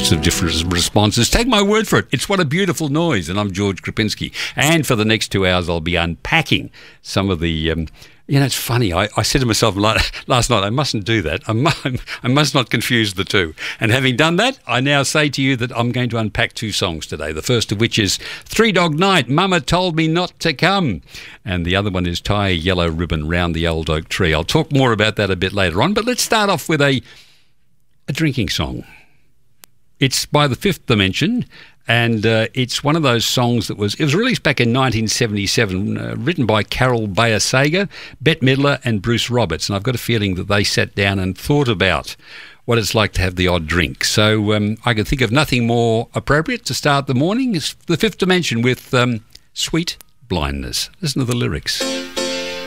lots of different responses. Take my word for it. It's What a Beautiful Noise. And I'm George Krapinski. And for the next 2 hours, I'll be unpacking some of the... it's funny. I said to myself last night, I mustn't do that. I must not confuse the two. And having done that, I now say to you that I'm going to unpack two songs today. The first of which is Three Dog Night, Mama Told Me Not to Come. And the other one is Tie a Yellow Ribbon Round the Old Oak Tree. I'll talk more about that a bit later on. But let's start off with a drinking song. It's by The Fifth Dimension. And it's one of those songs that was released back in 1977, written by Carol Bayer Sager, Bette Midler and Bruce Roberts. And I've got a feeling that they sat down and thought about what it's like to have the odd drink. So I can think of nothing more appropriate to start the morning. It's The Fifth Dimension with Sweet Blindness. Listen to the lyrics.